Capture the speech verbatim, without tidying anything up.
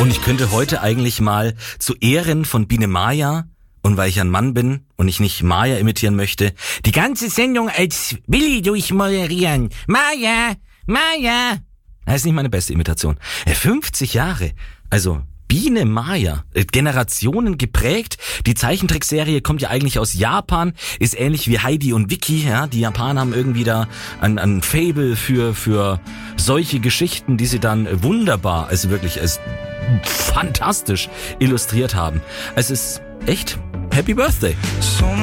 Und ich könnte heute eigentlich mal zu Ehren von Biene Maya, und weil ich ein Mann bin und ich nicht Maya imitieren möchte, die ganze Sendung als Willi durchmoderieren. Maya, Maya. Das ist nicht meine beste Imitation. fünfzig Jahre, also Biene Maya, Generationen geprägt. Die Zeichentrickserie kommt ja eigentlich aus Japan, ist ähnlich wie Heidi und Vicky. Ja, die Japaner haben irgendwie da ein, ein Faible für für solche Geschichten, die sie dann wunderbar, also wirklich als fantastisch illustriert haben. Es ist echt Happy Birthday.